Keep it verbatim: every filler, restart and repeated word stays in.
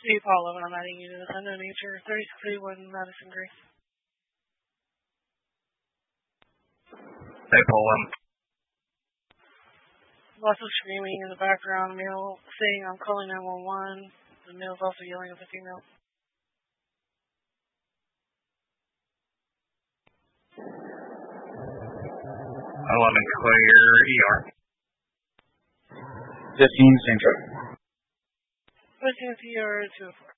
Hey, Paul eleven, I'm adding you to the Thunder Nature, thirty-six eighty-one Madison Grace. Hey, Paul one. Lots of screaming in the background, male saying I'm calling nine one one. The male's also yelling at the female. eleven clear, E R. fifteen Central. fifteen E R two oh four.